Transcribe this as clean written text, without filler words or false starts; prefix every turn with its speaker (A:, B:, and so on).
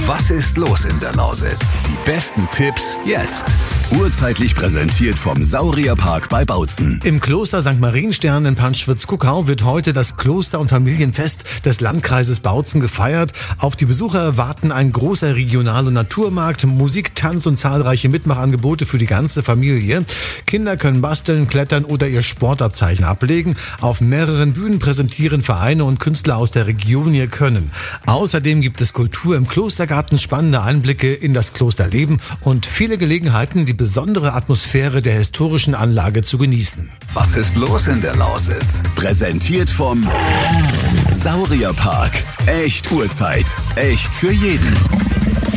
A: Was ist los in der Lausitz? Die besten Tipps jetzt.
B: Urzeitlich präsentiert vom Saurierpark bei Bautzen.
C: Im Kloster St. Marienstern in Panschwitz-Kuckau wird heute das Kloster- und Familienfest des Landkreises Bautzen gefeiert. Auf die Besucher warten ein großer Regional- und Naturmarkt, Musik, Tanz und zahlreiche Mitmachangebote für die ganze Familie. Kinder können basteln, klettern oder ihr Sportabzeichen ablegen. Auf mehreren Bühnen präsentieren Vereine und Künstler aus der Region ihr Können. Außerdem gibt es Kultur im Klostergarten, spannende Einblicke in das Klosterleben und viele Gelegenheiten, die besondere Atmosphäre der historischen Anlage zu genießen.
A: Was ist los in der Lausitz?
B: Präsentiert vom Saurierpark. Echt Urzeit. Echt für jeden.